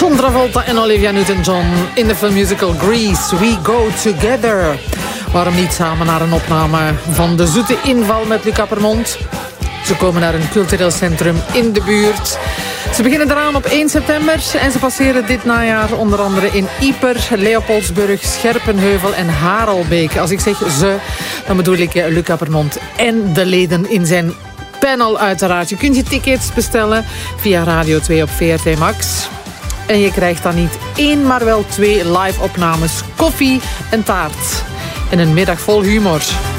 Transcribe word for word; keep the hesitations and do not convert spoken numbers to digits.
John Travolta en Olivia Newton-John in de filmmusical Grease, We Go Together. Waarom niet samen naar een opname van De Zoete Inval met Luc Appermond? Ze komen naar een cultureel centrum in de buurt. Ze beginnen eraan op één september en ze passeren dit najaar onder andere in Ieper, Leopoldsburg, Scherpenheuvel en Harelbeek. Als ik zeg ze, dan bedoel ik Luc Appermond en de leden in zijn panel uiteraard. Je kunt je tickets bestellen via Radio twee op V R T Max. En je krijgt dan niet één, maar wel twee live opnames, koffie en taart. En een middag vol humor.